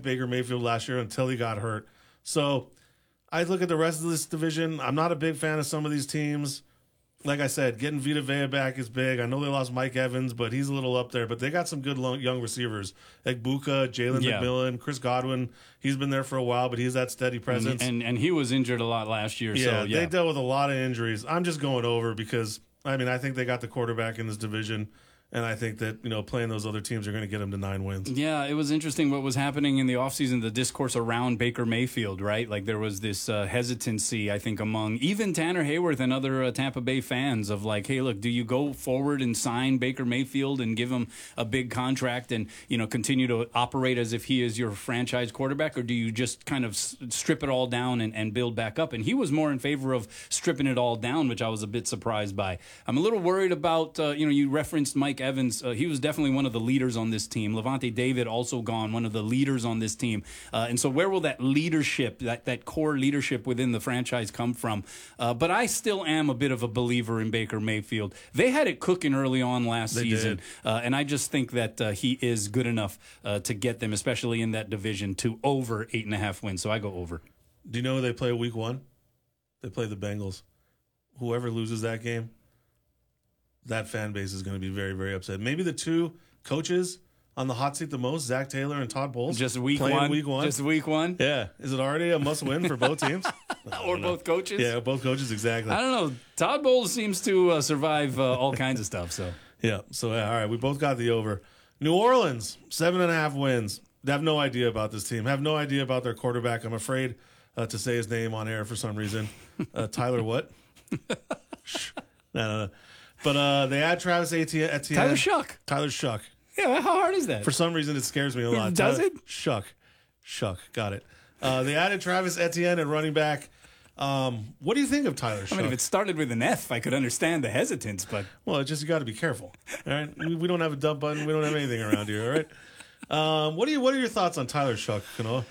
liked Baker Mayfield last year until he got hurt. So I look at the rest of this division. I'm not a big fan of some of these teams. Like I said, getting Vita Vea back is big. I know they lost Mike Evans, but he's a little up there. But they got some good young receivers. Egbuka, Jalen McMillan, Chris Godwin. He's been there for a while, but he's that steady presence. And he was injured a lot last year. Yeah, they dealt with a lot of injuries. I'm just going over because, I think they got the quarterback in this division. And I think that, playing those other teams are going to get them to 9 wins. Yeah, it was interesting what was happening in the offseason, the discourse around Baker Mayfield, right? Like there was this hesitancy, I think, among even Tanner Hayworth and other Tampa Bay fans of like, hey, look, do you go forward and sign Baker Mayfield and give him a big contract and, continue to operate as if he is your franchise quarterback? Or do you just kind of strip it all down and build back up? And he was more in favor of stripping it all down, which I was a bit surprised by. I'm a little worried about, you referenced Mike Evans. He was definitely one of the leaders on this team. Levante David also gone, one of the leaders on this team. And so where will that leadership, that core leadership within the franchise come from? But I still am a bit of a believer in Baker Mayfield. They had it cooking early on last season. And I just think that he is good enough to get them, especially in that division, to over 8.5 wins. So I go over. Do you know who they play week 1? They play the Bengals. Whoever loses that game, that fan base is going to be very, very upset. Maybe the two coaches on the hot seat the most, Zach Taylor and Todd Bowles. Just week one. Just week one. Yeah. Is it already a must-win for both teams? Or both coaches? Yeah, both coaches, exactly. I don't know. Todd Bowles seems to survive all kinds of stuff. So yeah. So, all right, we both got the over. New Orleans, 7.5 wins. They have no idea about this team. Have no idea about their quarterback. I'm afraid to say his name on air for some reason. Tyler what? No. But they add Travis Etienne. Tyler Shuck. Tyler Shuck. Yeah, how hard is that? For some reason, it scares me a lot. Does it? Shuck. Got it. They added Travis Etienne at running back. What do you think of Tyler Shuck? I mean, if it started with an F, I could understand the hesitance, but... Well, it's just you got to be careful. All right? We don't have a dump button. We don't have anything around here, all right? What are your thoughts on Tyler Shuck, Kanoa?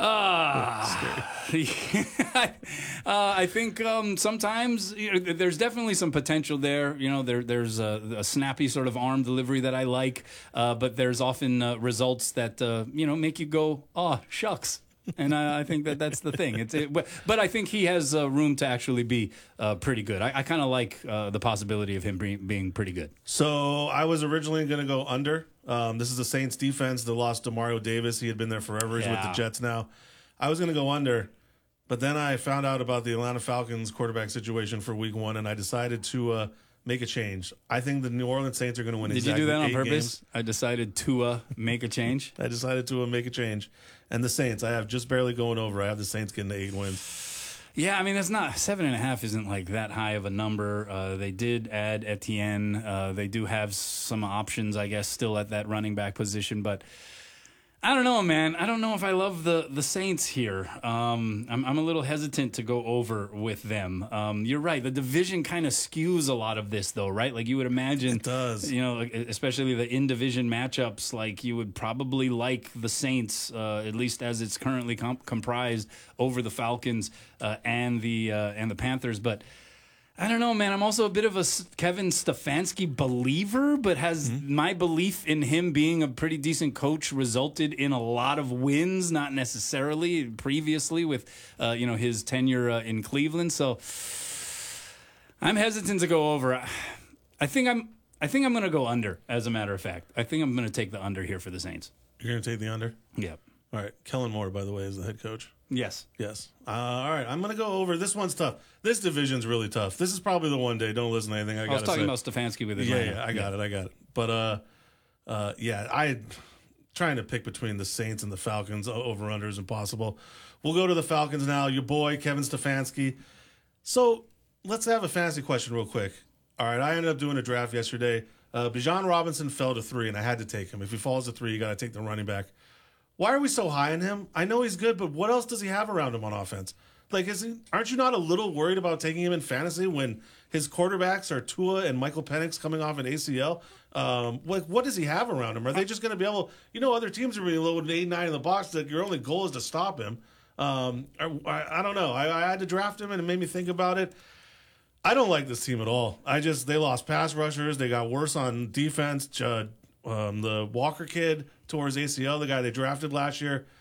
I think sometimes there's definitely some potential there. There's a snappy sort of arm delivery that I like, but there's often results that make you go, "Oh, shucks." And I think that's the thing. But I think he has room to actually be pretty good. I kind of like the possibility of him being pretty good. So I was originally going to go under. This is the Saints defense that lost Demario Davis. He had been there forever. He's with the Jets now. I was going to go under, but then I found out about the Atlanta Falcons quarterback situation for week 1, and I decided to make a change. I think the New Orleans Saints are going to win exactly 8 games. Did you do that on purpose? I decided to make a change. I decided to make a change. And the Saints, I have just barely going over. I have the Saints getting to 8 wins. Yeah, I mean, that's not 7.5 isn't like that high of a number. They did add Etienne. They do have some options, I guess, still at that running back position, but I don't know, man. I don't know if I love the Saints here. I'm a little hesitant to go over with them. You're right. The division kind of skews a lot of this, though, right? Like you would imagine, it does. Especially the in-division matchups. Like you would probably like the Saints, at least as it's currently comprised, over the Falcons and the Panthers, but. I don't know, man. I'm also a bit of a Kevin Stefanski believer, but has my belief in him being a pretty decent coach resulted in a lot of wins? Not necessarily previously with, his tenure in Cleveland. So I'm hesitant to go over. I think I'm going to go under. As a matter of fact, I think I'm going to take the under here for the Saints. You're going to take the under? Yep. All right. Kellen Moore, by the way, is the head coach. Yes. All right. I'm going to go over. This one's tough. This division's really tough. This is probably the one day. Don't listen to anything I got to say. I was talking about Stefanski with Atlanta. Yeah, I got it. But, I trying to pick between the Saints and the Falcons. Over-under is impossible. We'll go to the Falcons now. Your boy, Kevin Stefanski. So let's have a fantasy question real quick. All right. I ended up doing a draft yesterday. Bijan Robinson fell to 3, and I had to take him. If he falls to 3, you got to take the running back. Why are we so high on him? I know he's good, but what else does he have around him on offense? Like, aren't you not a little worried about taking him in fantasy when his quarterbacks are Tua and Michael Penix coming off an ACL? What does he have around him? Are they just going to be able? Other teams are being loaded 8-9 in the box. That your only goal is to stop him. I don't know. I had to draft him, and it made me think about it. I don't like this team at all. They lost pass rushers. They got worse on defense. The Walker kid tore his ACL, the guy they drafted last year.